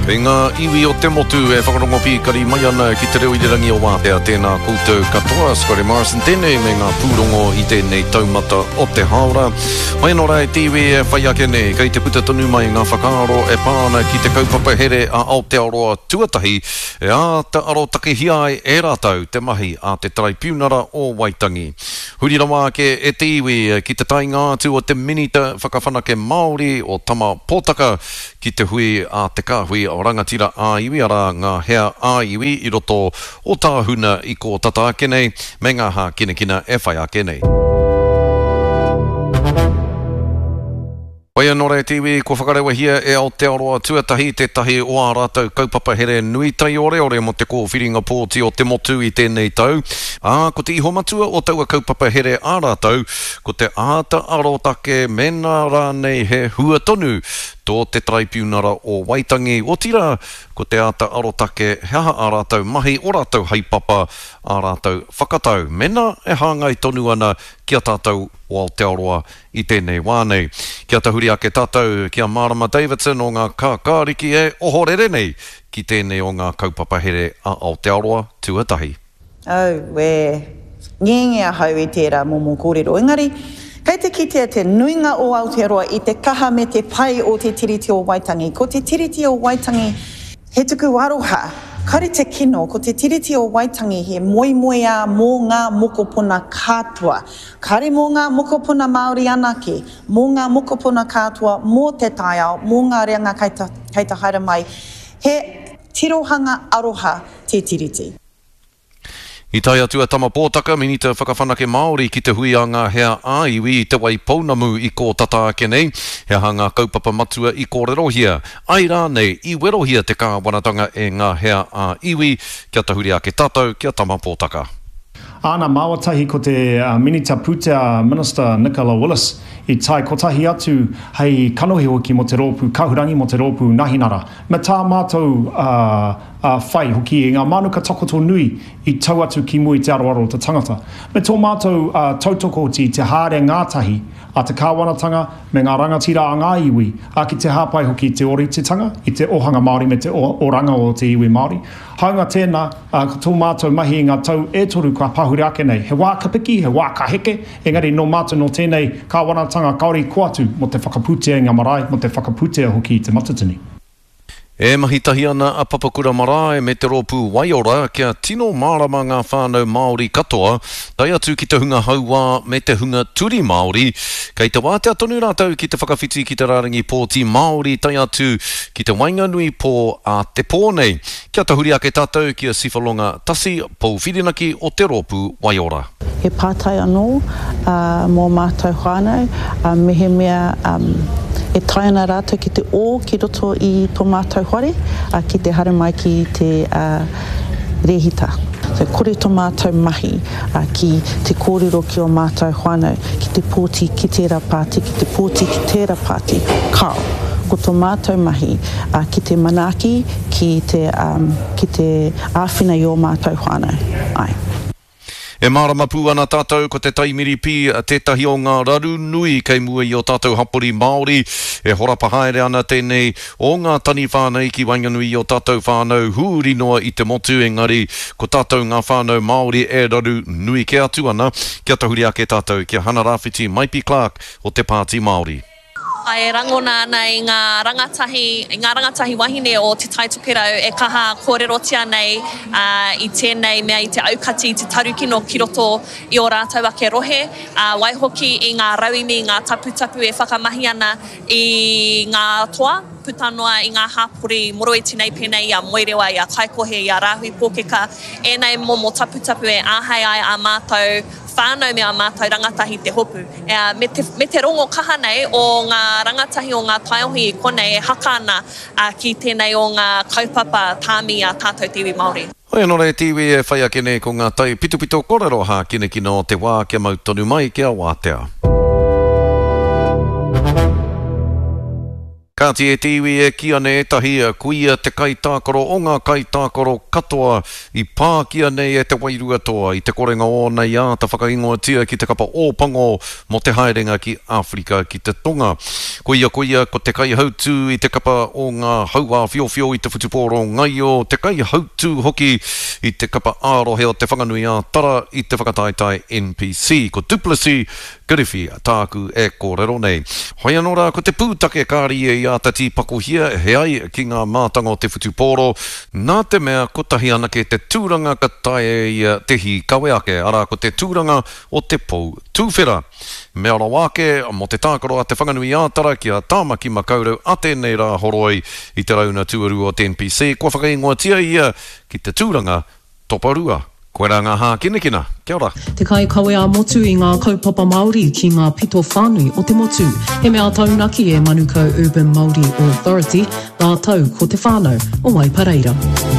E ngā iwi o te motu e whakarongo pīkari mai ana ki te reo i te rangi o Wātea tēnā koutou katoa. Scotty Morrison tēnei me ngā pūrongo i tēnei taumata o te haora. Mai no rai tiwi e whai ake nei, kei te puta tonu mai ngā whakaaro e pāna ki te kaupapa here a Aotearoa tuatahi e a te aro takehiai e rātau te mahi a te Tribunara o Waitangi. Huri rawa ke e tiwi ki te tainga atu o te minita whakawhanake Māori o Tama Pōtaka ki te hui a te kāhui o rangatira a iwi ara ngā hea a iwi i roto o tāhuna i ko tata ake nei me ngā hā kina e whai ake nei. Waia nore tiwi, ko whakarewa hia e Aotearoa tuatahi tētahi o ā rātou kaupapa here nui tai ore mo te kōwhiringa pōti o te motu i tēnei tau. Ko te iho matua o taua kaupapa here ā rātou, ko te āta arotake mena rānei he hua tonu tō te Tribunara o Waitangi. O tira, ko te āta arotake heha ā rātou mahi o rātou haipapa ā rātou whakatau. Mena e hāngai tonu ana kia tātou o Aotearoa i tēnei wānei. Kia tahuri ake tātou kia Marama Davidson o ngā kākāriki e ohorere nei ki tēnei o ngā kaupapa here a Aotearoa tuatahi. We ngiengia hau i tērā momo kōrero. Engari, kei te kitea te nuinga o Aotearoa i te kaha me te pai o te tiriti o Waitangi. Ko te tiriti o Waitangi he tuku aroha. Kare te kino, ko te tiriti o Waitangi he moimoia mō ngā mokopuna kātua. Kare mō ngā mokopuna Māori anake, mō ngā mokopuna kātua, mō te taiao, mō ngā reanga kei ta haere mai. He tirohanga aroha te tiriti. I tai atua Tama Pōtaka, minita whakawhanake Māori ki te hui a ngā hea āiwi i te wai pounamu i ko tata ake nei, he hanga kaupapa matua i kōrerohia. Ai rā nei, i werohia te kāwanatanga e ngā hea āiwi, kia tahuri ake tātou, kia Tama Pōtaka. Ana māwatahi ko te Minita Pūtea Minister Nicola Willis i tai kotahi atu hei kanohi hoki mo te rōpū, kahurangi mo te rōpū Nahinara. Me tā mātou whai hoki e ngā manuka takoto nui i tau atu ki mui te aroaro te tangata. Me tō mātou tautokoti te hāre ngātahi a te kāwanatanga me ngā rangatira a ngā iwi a ki te hāpai hoki te orititanga i te ohanga Māori me te oranga o te iwi Māori. Haunga tēnā, tō mātou mahi i ngā tau e toru ka pahuri ake nei. He wā kapiki, he wā ka heke, engari no mātou no tēnei kāwanatanga kaori koatu mo te whakaputea ngā marae, mo te whakaputea hoki i te matatini. E mahitahi ana a Papakura Marae me te rōpū Waiora kia tino mārama ngā whānau Māori katoa, tai atu ki te hunga haua me te hunga turi Māori, kei te wātea tonu rātau ki te whakawhiti ki te rārangi pōti Māori, tai atu ki te wainganui pō a te pōnei. Kia tahuri ake tātou kia Sifalonga Tasi, Pou Whirinaki o te rōpū Waiora. He pātai anō mō mātou whānau, mehe mea e tai ana rātou ki te o ki roto i tō mātou whare, ki te hara mai ki te rehita. So kore tō mātou mahi ki te kōrero ki o mātou whānau, ki te pōti ki tērā pāti, ki te pōti ki tērā pāti, kao. Ko tō mātou mahi ki te manaki, ki te āwhina i o mātou whānau. Ai. E marama pū ana tātou ko te taimiri pī tētahi o ngā raru nui kei mua i o tātou hapori Māori. E horapa haere ana tēnei o ngā tani whānau ki wainganui i o tātou whānau huri noa i te motu engari ko tātou ngā whānau Māori e raru nui ke atu ana. Kia tahuri ake tātou kia Hana Rāwhiti Maipi Clark o te Pāti Māori. Ai rangona ana i ngā rangatahi wahine o te taitokirau e kaha kōrerotia nei i tēnei mea i te aukati, te tarukino ki roto i o rātou ake rohe. Waihoki i ngā rauimi, ngā taputapu e whakamahi ana i ngā toa, putanoa i ngā hāpori moroiti nei pēnei a moerewa i a kaikohe i a rāhui pōkeka. E nei mo taputapu e āhei ai a mātou whānau mea mātou rangatahi te hopu. Me te rongo kaha nei o ngā rangatahi o ngā taiohi i konei e haka ana ki tēnei o ngā kaupapa tāmi a tātou tiwi Māori. Oi anō rei tiwi e whai ake nei ko ngā tai pitupito kōrero hā kine kino te wā kia mautonu mai kia Wātea. Ka te tiwi e kia ne tahi kuia te kaitākoro o ngā kaitākoro katoa I pā kia nei e te wairua toa I te korenga o nei a ta whakaingoa tia ki te kapa ōpango mo te haerenga ki Afrika ki te tonga. Kuia ko te kai hautu I te kapa o ngā haua whiowhio I te whutupōro ngai o te kai hautu hoki I te kapa ārohe o te whanganui a tara I te whakataitai NPC. Ko Duplessis Kiriwhi tāku e kōrero nei. Hoi anō rā, ko te pūtake kāri e I a tati pakohia he ai ki ngā mātanga o te whutupōro. Nā te mea ko tahi anake te tūranga ka tae I tehi kawe ake. Arā ko te tūranga o te pou tūwhera. Mea ora wāke mo te tākaro a te whanganui ātara kia tāmaki makaurau a tēnei rā horoi I te rauna tuaru o te NPC. Kua whakaingoa tia ia ki te tūranga toparua. Koe rā ngā hā kinekina. Kia ora. Te kai kawe a motu I ngā kaupapa Māori ki ngā pito whānui o te motu. He mea taunaki e Manukau Urban Māori Authority, ngā tau ko te whānau o Waipareira.